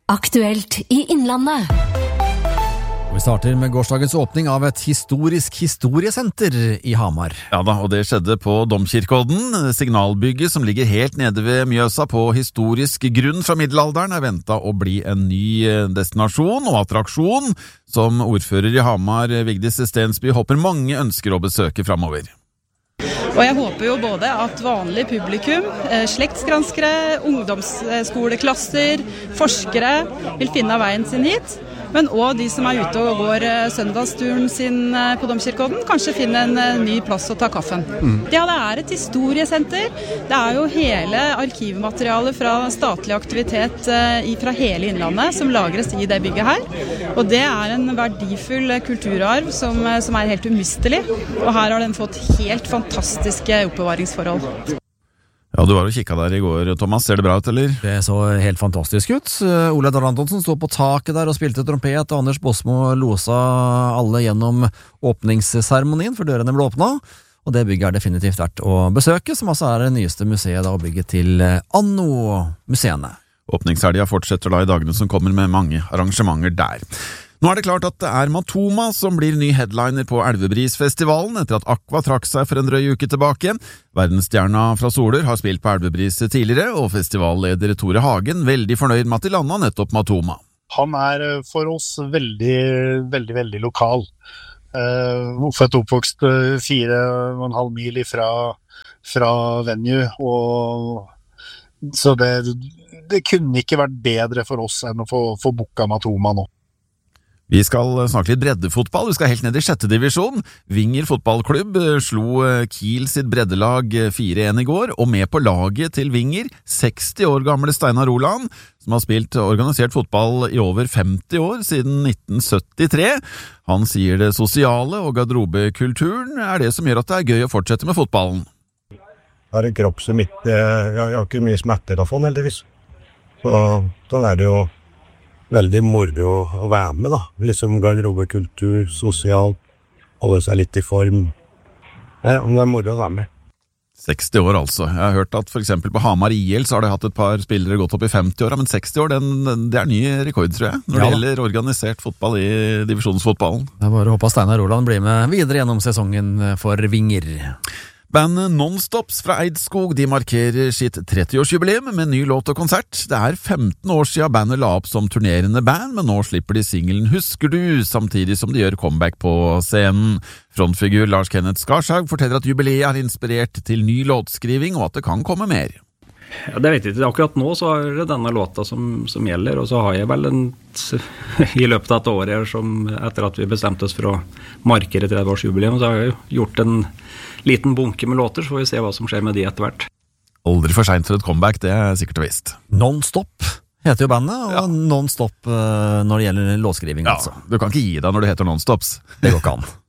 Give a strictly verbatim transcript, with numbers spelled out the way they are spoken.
Aktuelt i Innlandet. Vi starter med gårsdagens åpning av et historisk historiesenter i Hamar. Ja da, og det skjedde på Domkirkeodden. Signalbygget som ligger helt nede ved Mjøsa på historisk grunn fra middelalderen er ventet å bli en ny destinasjon og attraksjon som ordfører i Hamar, Vigdis Stensby, håper mange ønsker å besøke fremover. Og jeg håper jo både at vanlig publikum, slektsgranskere, ungdomsskoleklasser, forskere vil finne veien sin hit, men også de som er ute og går søndagsturen sin på Domkirkeodden, kanskje finne en ny plass å ta kaffen. Mm. Ja, det er et historiesenter. Det er jo hele arkivmaterialet fra statlig aktivitet fra hele Innlandet som lagres i det bygget her. Og det er en verdifull kulturarv som, som er helt umistelig. Og her har den fått helt fantastiske oppbevaringsforhold. Ja, du var og kikket der i går, Thomas. Ser det bra ut, eller? Det så helt fantastisk ut. Ole Edvard Antonsen stod på taket der og spilte trompet, og Anders Bosmo losa alle gjennom åpningsseremonien for dørene ble åpnet. Og det bygget er definitivt verdt å besøke, som altså er det nyeste museet da, og bygget til Anno-museene. Åpningshelga fortsetter da i dagene som kommer med mange arrangementer der. Nå er det klart at det er Matoma som blir ny headliner på Elvebrisfestivalen etter at Aqua trakk seg for en drøy uke tilbake. Verdensstjerna fra Soler har spilt på Elvebris tidligere, og festivalleder Tore Hagen veldig fornøyd med at de landet nettopp Matoma. Han er for oss veldig, veldig, veldig lokal. Uh, født og oppvokst fire og en halv mil ifra, fra venue, og så det, det kunne ikke vært bedre for oss enn å få, få booka Matoma nå. Vi skal snakke litt breddefotball. Vi skal helt ned i sjette divisjon. Vinger fotballklubb slo Kiel sitt breddelag fire en i går, og med på laget til Vinger, seksti år gamle Steinar Roland, som har spilt organisert fotball i over femti år, siden nitten syttitre. Han sier det sosiale og garderobekulturen er det som gjør at det er gøy å fortsette med fotballen. Jeg har en kropp som ikke, jeg har ikke mye smerter å få, heldigvis. Så da er det jo veldig moro å være med da, liksom garderobekultur, sosialt, holde seg litt i form. Ja, det er moro å være med. seksti år altså. Jeg har hørt at for eksempel på Hamar I L så har det hatt et par spillere gått opp i femti år, men seksti år, den, det er ny rekord, tror jeg, når ja, det gjelder organisert fotball i divisjonsfotballen. Det er bare å håpe at Steinar Roland blir med videre gjennom sesongen for Vinger. Bandet Nonstops fra Eidskog, de markerer sitt trettiårsjubileum med ny låt og konsert. Det er femten år siden bandet la opp som turnerende band, men nå slipper de singelen Husker du, samtidig som de gjør comeback på scenen. Frontfigur Lars Kenneth Skarshaug forteller at jubileet er inspirert til ny låtskriving, og at det kan komme mer. Ja, det vet jeg ikke. Akkurat nå så er det denne låta som, som gjelder, og så har jeg vel en, i løpet av et år her, som, etter at vi bestemte oss for å markere trettiårsjubileum, så har jeg gjort en liten bunke med låter, så får vi se hva som skjer med de etter hvert. Aldri for sent for et comeback, det er sikkert og visst. Nonstop heter jo bandet, og ja. Nonstop når det gjelder låtskriving. Ja, altså. Du kan ikke gi deg når det heter Nonstops. Det går ikke an.